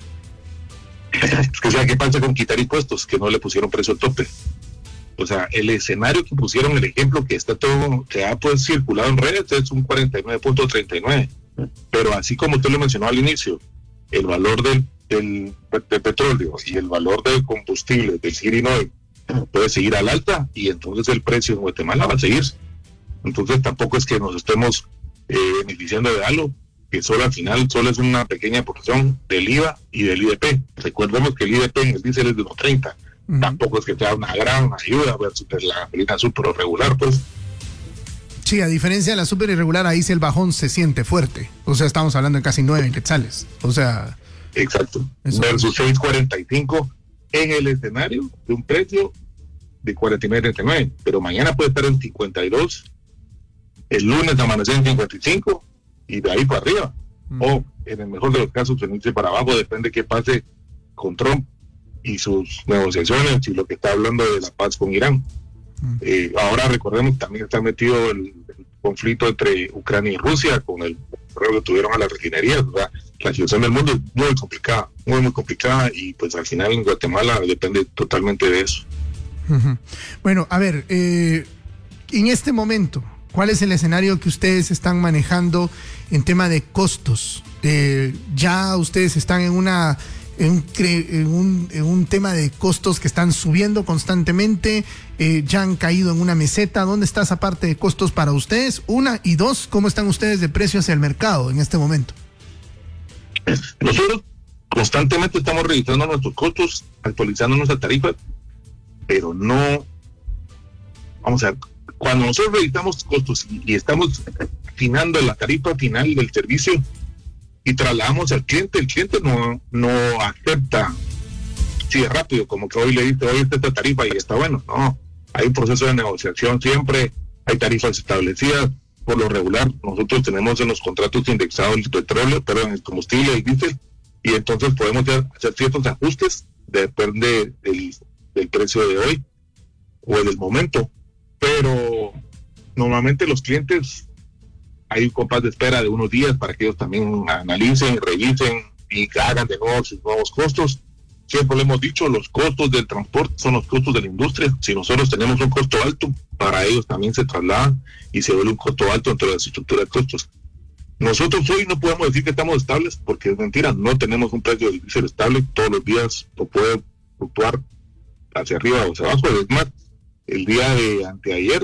Es que, ¿qué pasa con quitar impuestos? Que no le pusieron precio tope. O sea, el escenario que pusieron, el ejemplo que está todo, que ha pues circulado en redes, es un 49.39. Pero así como usted lo mencionó al inicio, el valor del petróleo y el valor del combustible, del Girinoy, puede seguir al alta, y entonces el precio en Guatemala va a seguir. Entonces tampoco es que nos estemos beneficiando de algo que al final solo es una pequeña porción del IVA y del IDP. Recordemos que el IDP en el diésel es de 1.30. Tampoco es que sea una gran ayuda versus la gasolina super o regular, pues. Sí, a diferencia de la super irregular, ahí sí el bajón se siente fuerte. O sea, estamos hablando de casi 9 quetzales. O sea... Exacto. Versus 6.45 en el escenario de un precio de 49.39. Pero mañana puede estar en 52, el lunes amanecer en 55 y de ahí para arriba. O en el mejor de los casos venirse para abajo, depende de qué pase con Trump y sus negociaciones y lo que está hablando de la paz con Irán. Ahora recordemos que también está metido el conflicto entre Ucrania y Rusia con el correo que tuvieron a las refinerías. O sea, la situación del mundo es muy complicada, muy complicada, y pues al final en Guatemala depende totalmente de eso. Bueno, a ver, en este momento, ¿cuál es el escenario que ustedes están manejando en tema de costos? Ya ustedes están en un tema de costos que están subiendo constantemente, ya han caído en una meseta. ¿Dónde está esa parte de costos para ustedes? Una, y dos, ¿cómo están ustedes de precio hacia el mercado en este momento? Nosotros constantemente estamos revisando nuestros costos, actualizando nuestras tarifas, pero no, vamos a ver, cuando nosotros revisamos costos y estamos afinando la tarifa final del servicio y trasladamos al cliente, el cliente no acepta así de rápido, como que hoy le dice, hoy está esta tarifa y está bueno. No, hay un proceso de negociación siempre, hay tarifas establecidas. Por lo regular, nosotros tenemos en los contratos indexados el petróleo, el combustible, el diésel, y entonces podemos hacer ciertos ajustes, depende del precio de hoy o del momento. Pero normalmente los clientes, hay un compás de espera de unos días para que ellos también analicen, revisen y hagan de nuevo sus nuevos costos. Siempre lo hemos dicho, los costos del transporte son los costos de la industria. Si nosotros tenemos un costo alto, para ellos también se trasladan y se vuelve un costo alto dentro de la estructura de costos. Nosotros hoy no podemos decir que estamos estables, porque es mentira, no tenemos un precio de diésel estable. Todos los días lo puede fluctuar hacia arriba o hacia abajo. Es más, el día de anteayer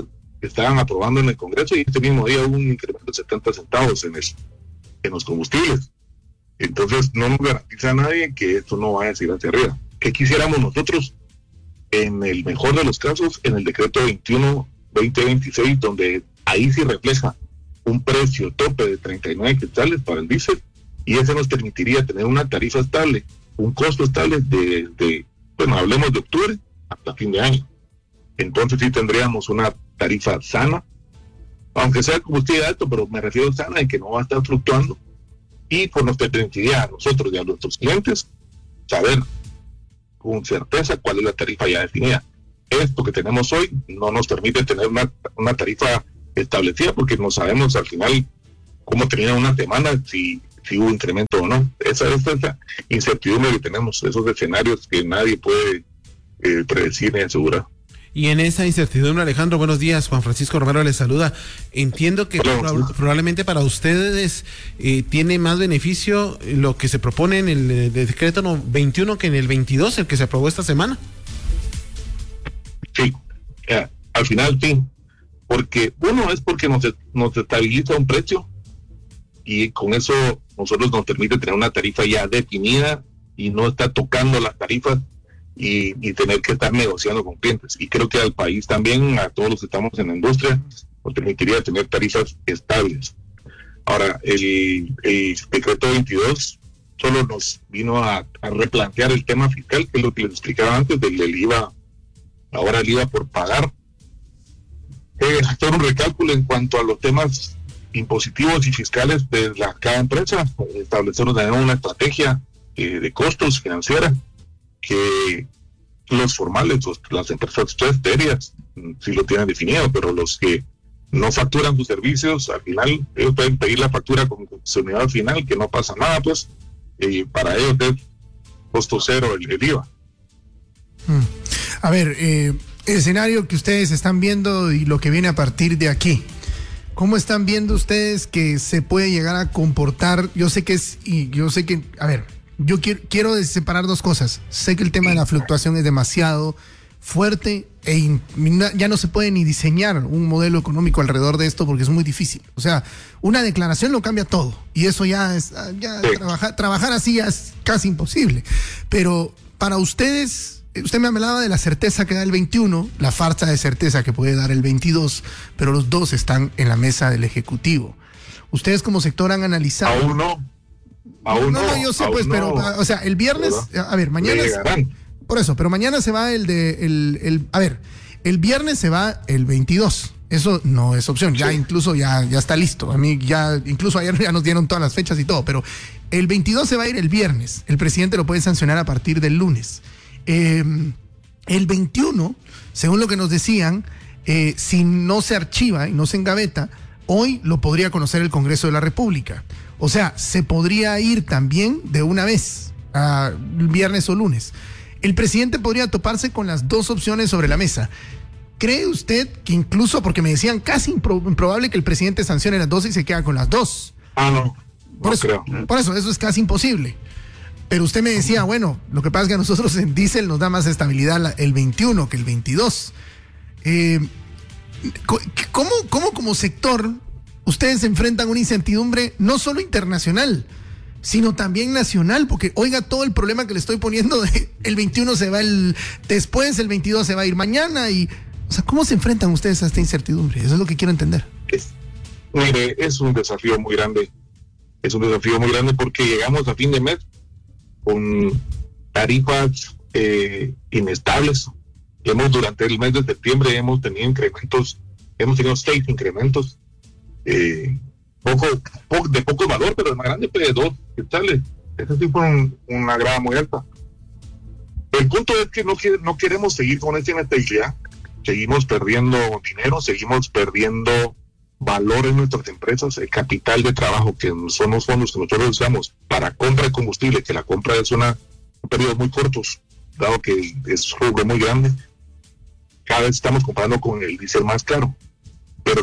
estaban aprobando en el Congreso, y este mismo día hubo un incremento de 70 centavos en los combustibles. Entonces no nos garantiza a nadie que esto no vaya a seguir hacia arriba. ¿Qué quisiéramos nosotros? En el mejor de los casos, en el decreto 21-2026, donde ahí sí refleja un precio tope de 39 quetzales para el diésel, y eso nos permitiría tener una tarifa estable, un costo estable bueno, hablemos de octubre hasta fin de año. Entonces sí tendríamos una tarifa sana, aunque sea combustible alto, pero me refiero a sana, de que no va a estar fluctuando, y pues nos permitiría a nosotros y a nuestros clientes saber con certeza cuál es la tarifa ya definida. Esto que tenemos hoy no nos permite tener una tarifa establecida, porque no sabemos al final cómo termina una demanda, si hubo incremento o no. Esa es la incertidumbre que tenemos, esos escenarios que nadie puede predecir ni asegurar. Y en esa incertidumbre, Alejandro, buenos días, Juan Francisco Romero les saluda. Entiendo que probablemente para ustedes tiene más beneficio lo que se propone en el decreto 21 que en el 22, el que se aprobó esta semana. Sí, al final sí, porque uno es porque nos estabiliza un precio, y con eso nosotros nos permite tener una tarifa ya definida y no estar tocando las tarifas y tener que estar negociando con clientes. Y creo que al país también, a todos los que estamos en la industria, nos permitiría tener tarifas estables. Ahora, el decreto 22 solo nos vino a replantear el tema fiscal, que es lo que les explicaba antes del IVA, ahora el IVA por pagar. Hacer un recálculo en cuanto a los temas impositivos y fiscales de cada empresa, establecer una estrategia de costos financiera, que los formales, las empresas serias, sí lo tienen definido, pero los que no facturan sus servicios, al final ellos pueden pedir la factura con su unidad final, que no pasa nada, pues para ellos es costo cero el IVA. A ver, el escenario que ustedes están viendo y lo que viene a partir de aquí, ¿cómo están viendo ustedes que se puede llegar a comportar? Yo sé que a ver, yo quiero separar dos cosas. Sé que el tema de la fluctuación es demasiado fuerte ya no se puede ni diseñar un modelo económico alrededor de esto, porque es muy difícil. O sea, una declaración lo cambia todo, y eso trabajar así ya es casi imposible. Pero para ustedes, usted me hablaba de la certeza que da el 21, la farsa de certeza que puede dar el 22, pero los dos están en la mesa del Ejecutivo. Ustedes como sector han analizado... Aún no, yo sé, pues, pero, o sea, el viernes, a ver, mañana... Por eso, pero mañana se va el viernes se va el 22. Eso no es opción. Ya incluso ya está listo. A mí incluso ayer ya nos dieron todas las fechas y todo, pero el 22 se va a ir el viernes. El presidente lo puede sancionar a partir del lunes. El 21, según lo que nos decían, si no se archiva y no se engaveta, hoy lo podría conocer el Congreso de la República. O sea, se podría ir también de una vez, viernes o lunes. El presidente podría toparse con las dos opciones sobre la mesa. ¿Cree usted que incluso, porque me decían casi improbable que el presidente sancione las dos y se queda con las dos? No creo. Por eso es casi imposible. Pero usted me decía, bueno, lo que pasa es que a nosotros en diésel nos da más estabilidad el 21 que el 22. ¿Cómo como sector ustedes enfrentan una incertidumbre no solo internacional, sino también nacional? Porque oiga todo el problema que le estoy poniendo de el 21 se va después el 22 se va a ir mañana, y o sea, ¿cómo se enfrentan ustedes a esta incertidumbre? Eso es lo que quiero entender. Mire, es un desafío muy grande. Es un desafío muy grande porque llegamos a fin de mes con tarifas inestables. Durante el mes de septiembre hemos tenido incrementos, hemos tenido 6 incrementos, de poco valor, pero el más grande fue de 2 quetzales. Ese sí fue una grada muy alta. El punto es que no queremos seguir con esta inestabilidad. Seguimos perdiendo dinero, seguimos perdiendo valor en nuestras empresas, el capital de trabajo, que son los fondos que nosotros usamos para compra de combustible, que la compra es un periodo muy cortos, dado que es un rubro muy grande. Cada vez estamos comparando con el diésel más caro, pero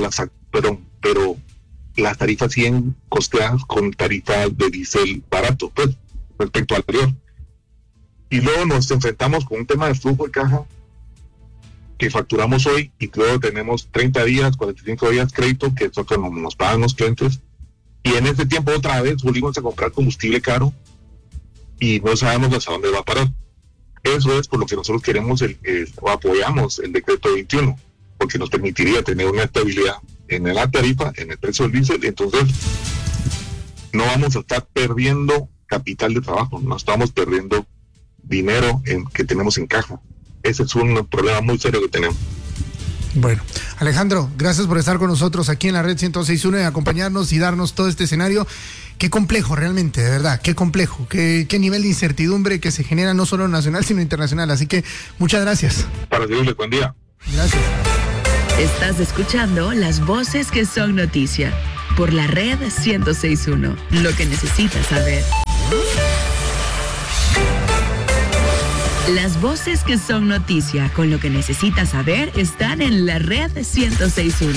las tarifas siguen costeadas con tarifas de diésel barato, pues, respecto al anterior. Y luego nos enfrentamos con un tema de flujo de caja que facturamos hoy y luego tenemos 30 días, 45 días crédito, que es lo que nos pagan los clientes. Y en ese tiempo otra vez volvimos a comprar combustible caro y no sabemos hasta dónde va a parar. Eso es por lo que nosotros queremos o apoyamos el decreto 21, porque nos permitiría tener una estabilidad en la tarifa, en el precio del diésel. Entonces no vamos a estar perdiendo capital de trabajo, no estamos perdiendo dinero que tenemos en caja. Ese es un problema muy serio que tenemos. Bueno, Alejandro, gracias por estar con nosotros aquí en la Red 106.1 y acompañarnos y darnos todo este escenario. Qué complejo realmente, de verdad, qué complejo, qué nivel de incertidumbre que se genera no solo nacional sino internacional. Así que muchas gracias. Para servirle, buen día. Gracias. Estás escuchando las voces que son noticia por la Red 106.1. Lo que necesitas saber. Las voces que son noticia con lo que necesitas saber están en la Red 106.1.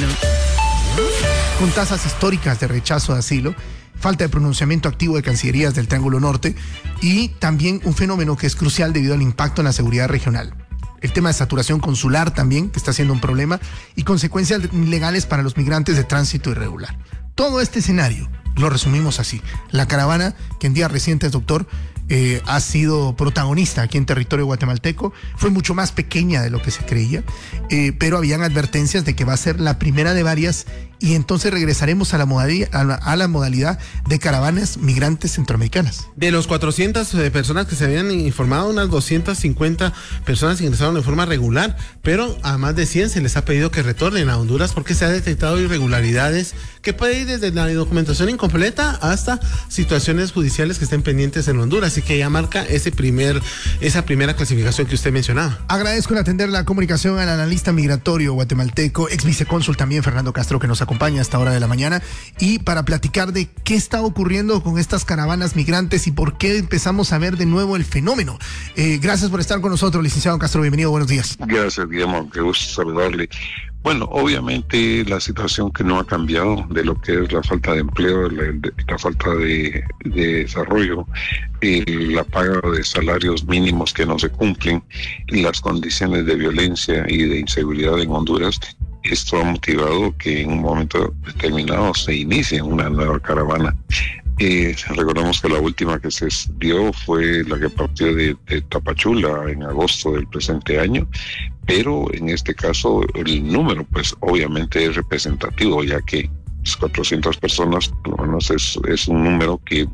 Con tasas históricas de rechazo de asilo, falta de pronunciamiento activo de cancillerías del Triángulo Norte y también un fenómeno que es crucial debido al impacto en la seguridad regional. El tema de saturación consular también, que está siendo un problema, y consecuencias legales para los migrantes de tránsito irregular. Todo este escenario lo resumimos así. La caravana, que en días recientes, doctor, ha sido protagonista aquí en territorio guatemalteco, fue mucho más pequeña de lo que se creía, pero habían advertencias de que va a ser la primera de varias y entonces regresaremos a la modalidad de caravanas migrantes centroamericanas. De los 400 personas que se habían informado, unas 250 personas ingresaron de forma regular, pero a más de 100 se les ha pedido que retornen a Honduras porque se ha detectado irregularidades que puede ir desde la documentación incompleta hasta situaciones judiciales que estén pendientes en Honduras. Así que ya marca esa primera clasificación que usted mencionaba. Agradezco el atender la comunicación al analista migratorio guatemalteco, ex vicecónsul también, Fernando Castro, que nos acompaña a esta hora de la mañana, y para platicar de qué está ocurriendo con estas caravanas migrantes y por qué empezamos a ver de nuevo el fenómeno. Gracias por estar con nosotros, licenciado Castro, bienvenido, buenos días. Gracias, Guillermo, qué gusto saludarle. Bueno, obviamente la situación que no ha cambiado de lo que es la falta de empleo, la falta de desarrollo, la paga de salarios mínimos que no se cumplen, y las condiciones de violencia y de inseguridad en Honduras, esto ha motivado que en un momento determinado se inicie una nueva caravana. Recordamos que la última que se dio fue la que partió de Tapachula en agosto del presente año, pero en este caso el número pues obviamente es representativo, ya que 400 personas por lo menos es un número que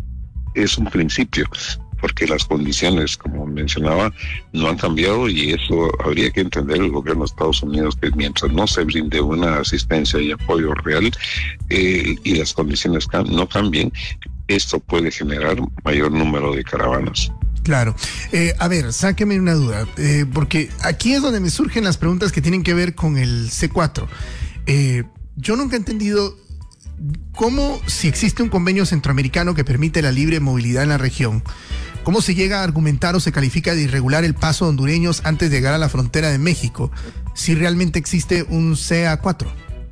es un principio, porque las condiciones, como mencionaba, no han cambiado, y eso habría que entender el gobierno de Estados Unidos, que mientras no se brinde una asistencia y apoyo real y las condiciones no cambien, esto puede generar mayor número de caravanas. Claro. A ver, sáqueme una duda, porque aquí es donde me surgen las preguntas que tienen que ver con el C4. Yo nunca he entendido cómo, si existe un convenio centroamericano que permite la libre movilidad en la región, ¿cómo se llega a argumentar o se califica de irregular el paso de hondureños antes de llegar a la frontera de México, si realmente existe un CA4?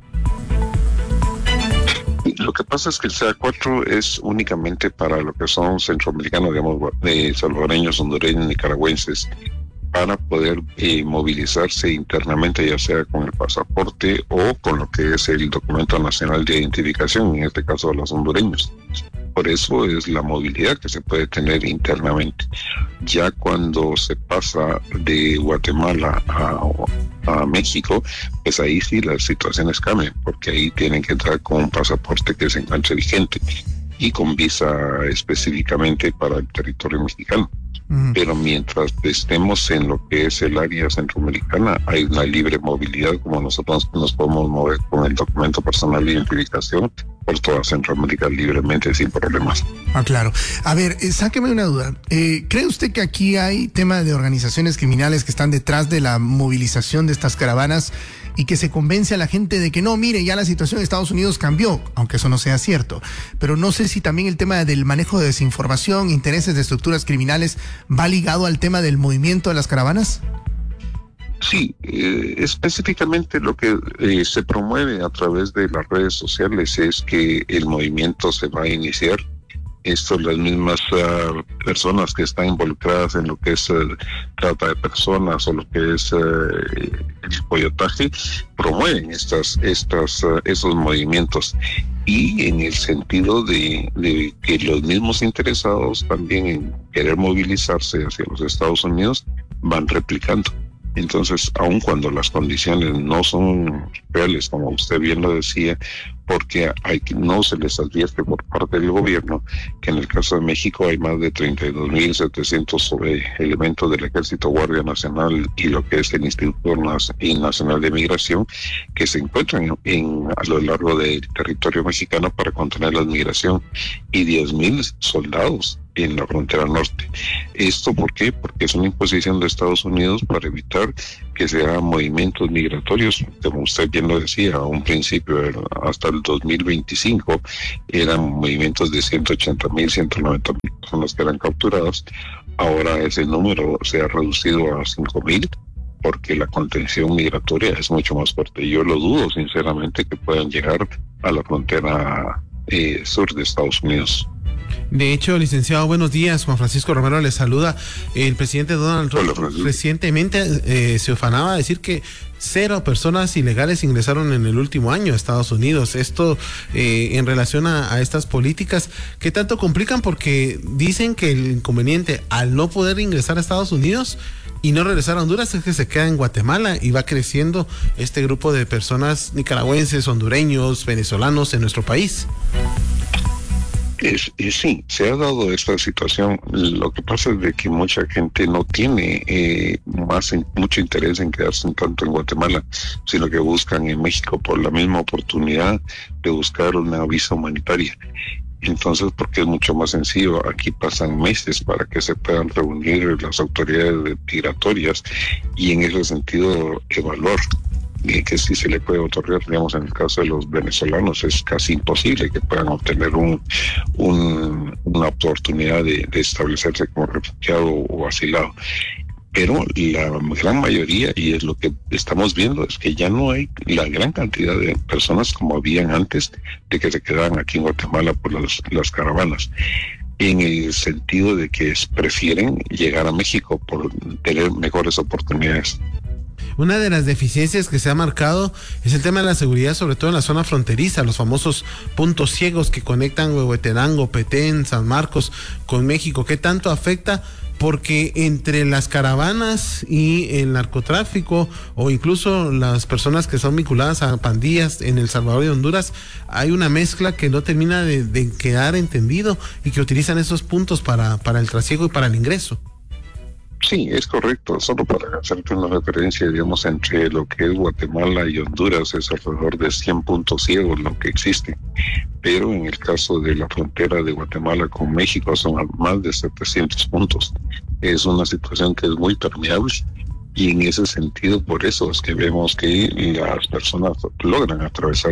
Lo que pasa es que el CA4 es únicamente para lo que son centroamericanos, digamos, salvadoreños, hondureños, nicaragüenses, para poder movilizarse internamente, ya sea con el pasaporte o con lo que es el documento nacional de identificación, en este caso de los hondureños. Por eso es la movilidad que se puede tener internamente. Ya cuando se pasa de Guatemala a México, pues ahí sí las situaciones cambian, porque ahí tienen que entrar con un pasaporte que se encuentre vigente y con visa específicamente para el territorio mexicano. Pero mientras estemos en lo que es el área centroamericana, hay una libre movilidad, como nosotros nos podemos mover con el documento personal de identificación por toda Centroamérica libremente, sin problemas. Ah, claro. A ver, sáqueme una duda. ¿Cree usted que aquí hay tema de organizaciones criminales que están detrás de la movilización de estas caravanas y que se convence a la gente de que no, mire, ya la situación en Estados Unidos cambió, aunque eso no sea cierto? Pero no sé si también el tema del manejo de desinformación, intereses de estructuras criminales, va ligado al tema del movimiento de las caravanas. Sí, específicamente lo que se promueve a través de las redes sociales es que el movimiento se va a iniciar las mismas personas que están involucradas en lo que es trata de personas o lo que es el coyotaje, promueven esos movimientos, y en el sentido de que los mismos interesados también en querer movilizarse hacia los Estados Unidos van replicando. Entonces, aun cuando las condiciones no son reales, como usted bien lo decía, porque no se les advierte por parte del gobierno que en el caso de México hay más de 32.700 elementos del Ejército, Guardia Nacional y lo que es el Instituto Nacional de Migración que se encuentran a lo largo del territorio mexicano para contener la migración, y 10.000 soldados en la frontera norte. ¿Esto por qué? Porque es una imposición de Estados Unidos para evitar que se hagan movimientos migratorios, como usted bien lo decía, a un principio hasta el 2025 eran movimientos de 180.000, 190.000 personas que eran capturadas. Ahora ese número se ha reducido a 5.000 porque la contención migratoria es mucho más fuerte. Yo lo dudo sinceramente que puedan llegar a la frontera sur de Estados Unidos. De hecho, licenciado, buenos días. Juan Francisco Romero le saluda. El presidente Donald Trump recientemente se ufanaba a decir que 0 personas ilegales ingresaron en el último año a Estados Unidos. Esto en relación a estas políticas que tanto complican, porque dicen que el inconveniente al no poder ingresar a Estados Unidos y no regresar a Honduras es que se queda en Guatemala, y va creciendo este grupo de personas nicaragüenses, hondureños, venezolanos en nuestro país. Sí, se ha dado esta situación. Lo que pasa es de que mucha gente no tiene mucho interés en quedarse tanto en Guatemala, sino que buscan en México por la misma oportunidad de buscar una visa humanitaria. Entonces, porque es mucho más sencillo, aquí pasan meses para que se puedan reunir las autoridades migratorias y en ese sentido evaluar que sí se le puede otorgar. Digamos, en el caso de los venezolanos es casi imposible que puedan obtener una oportunidad de establecerse como refugiado o asilado. Pero la gran mayoría, y es lo que estamos viendo, es que ya no hay la gran cantidad de personas como habían antes de que se quedaban aquí en Guatemala por las caravanas, en el sentido de que prefieren llegar a México por tener mejores oportunidades. Una de las deficiencias que se ha marcado es el tema de la seguridad, sobre todo en la zona fronteriza, los famosos puntos ciegos que conectan Huehuetenango, Petén, San Marcos con México. ¿Qué tanto afecta? Porque entre las caravanas y el narcotráfico, o incluso las personas que son vinculadas a pandillas en El Salvador y Honduras, hay una mezcla que no termina de quedar entendido, y que utilizan esos puntos para el trasiego y para el ingreso. Sí, es correcto. Solo para hacerte una referencia, digamos, entre lo que es Guatemala y Honduras es alrededor de 100 puntos ciegos lo que existe. Pero en el caso de la frontera de Guatemala con México son más de 700 puntos. Es una situación que es muy permeable, y en ese sentido, por eso es que vemos que las personas logran atravesar.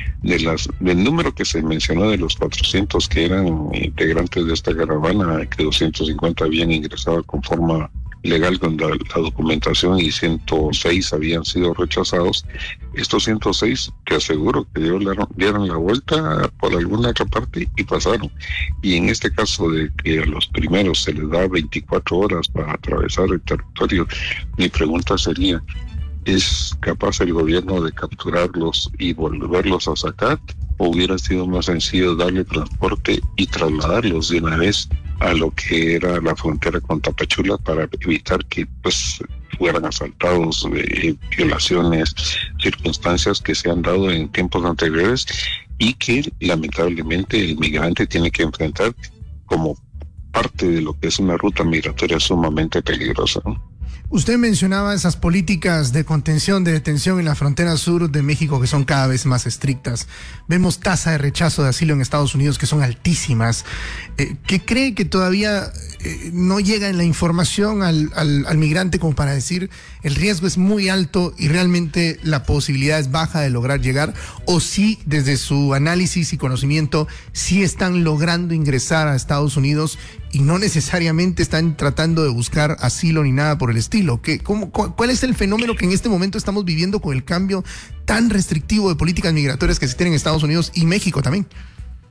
Del número que se mencionó de los 400 que eran integrantes de esta caravana, que 250 habían ingresado con forma legal con la documentación y 106 habían sido rechazados. Estos 106, te aseguro que dieron la vuelta por alguna otra parte y pasaron. Y en este caso de que a los primeros se les da 24 horas para atravesar el territorio, mi pregunta sería, ¿es capaz el gobierno de capturarlos y volverlos a sacar? ¿O hubiera sido más sencillo darle transporte y trasladarlos de una vez a lo que era la frontera con Tapachula para evitar que fueran asaltados, violaciones, circunstancias que se han dado en tiempos anteriores y que lamentablemente el migrante tiene que enfrentar como parte de lo que es una ruta migratoria sumamente peligrosa, ¿no? Usted mencionaba esas políticas de contención, de detención en la frontera sur de México que son cada vez más estrictas. Vemos tasa de rechazo de asilo en Estados Unidos que son altísimas. ¿Qué cree que todavía no llega en la información al migrante como para decir el riesgo es muy alto y realmente la posibilidad es baja de lograr llegar? ¿O sí, desde su análisis y conocimiento, sí están logrando ingresar a Estados Unidos y no necesariamente están tratando de buscar asilo ni nada por el estilo? ¿Cuál es el fenómeno que en este momento estamos viviendo con el cambio tan restrictivo de políticas migratorias que se tienen en Estados Unidos y México también?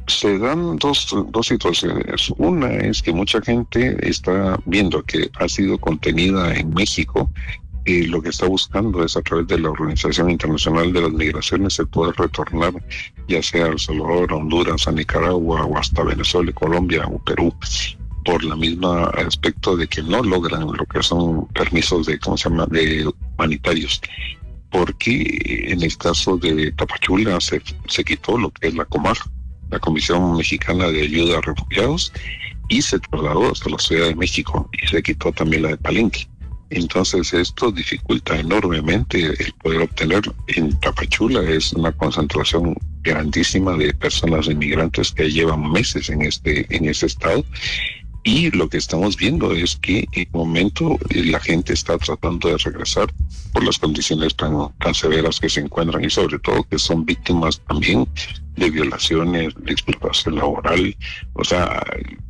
Se dan dos situaciones. Una es que mucha gente está viendo que ha sido contenida en México y lo que está buscando es a través de la Organización Internacional de las Migraciones el poder retornar ya sea a El Salvador, a Honduras, a Nicaragua o hasta Venezuela, Colombia o Perú, por la misma aspecto de que no logran lo que son permisos de, de humanitarios. Porque en el caso de Tapachula se quitó lo que es la COMAR, la Comisión Mexicana de Ayuda a Refugiados, y se trasladó hasta la Ciudad de México y se quitó también la de Palenque. Entonces esto dificulta enormemente el poder obtener. En Tapachula es una concentración grandísima de personas inmigrantes que llevan meses en ese estado. Y lo que estamos viendo es que en el momento la gente está tratando de regresar por las condiciones tan severas que se encuentran y sobre todo que son víctimas también de violaciones, de explotación laboral. O sea,